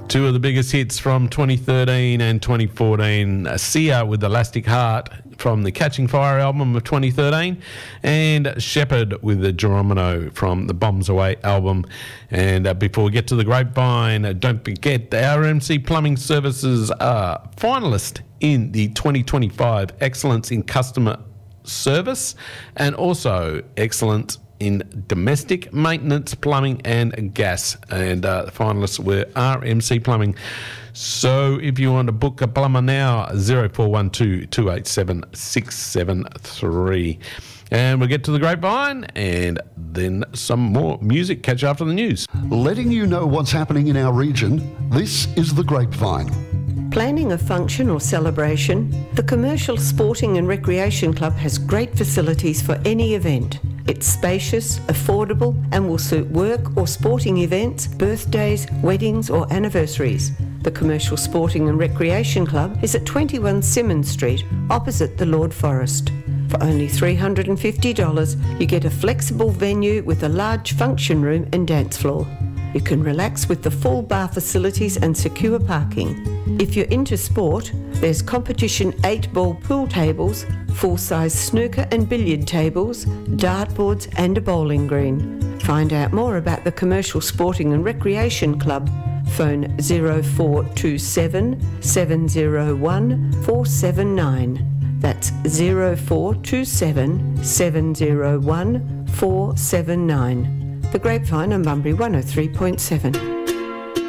Two of the biggest hits from 2013 and 2014. Sia with Elastic Heart from the Catching Fire album of 2013, and Shepherd with the Geronimo from the Bombs Away album. And before we get to the Grapevine, don't forget the RMC Plumbing Services are finalist in the 2025 Excellence in Customer Service and also Excellence in domestic maintenance, plumbing and gas. And the finalists were RMC Plumbing. So if you want to book a plumber now, 0412 287 673. And we'll get to the Grapevine and then some more music. Catch you after the news. Letting you know what's happening in our region, this is the Grapevine. Planning a function or celebration, the Commercial Sporting and Recreation Club has great facilities for any event. It's spacious, affordable and will suit work or sporting events, birthdays, weddings or anniversaries. The Commercial Sporting and Recreation Club is at 21 Symonds Street, opposite the Lord Forest. For only $350, you get a flexible venue with a large function room and dance floor. You can relax with the full bar facilities and secure parking. If you're into sport, there's competition 8-ball pool tables, full-size snooker and billiard tables, dartboards and a bowling green. Find out more about the Commercial Sporting and Recreation Club. Phone 0427 701 479. That's 0427 701 479. The Grapevine on Bunbury 103.7.